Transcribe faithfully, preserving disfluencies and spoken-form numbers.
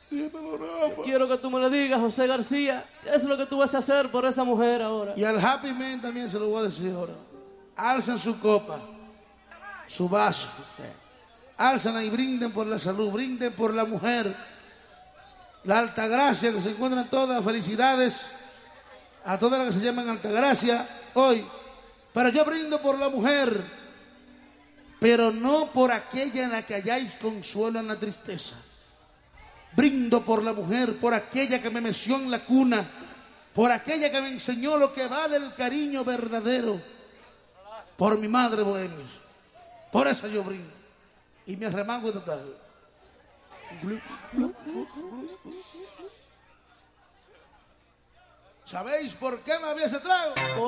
Dímelo, Rafa. Quiero que tú me lo digas, José García. ¿Qué es lo que tú vas a hacer por esa mujer ahora? Y al Happy Man también se lo voy a decir ahora. Alzan su copa, su vaso. Alzan y brinden por la salud, brinden por la mujer. La Altagracia, que se encuentran todas. Felicidades a todas las que se llaman Altagracia hoy. Pero yo brindo por la mujer, pero no por aquella en la que halláis consuelo en la tristeza. Brindo por la mujer, por aquella que me meció en la cuna, por aquella que me enseñó lo que vale el cariño verdadero, por mi madre bohemia. Por eso yo brindo. Y me arremango total. ¿Sabéis por qué me había ese trago?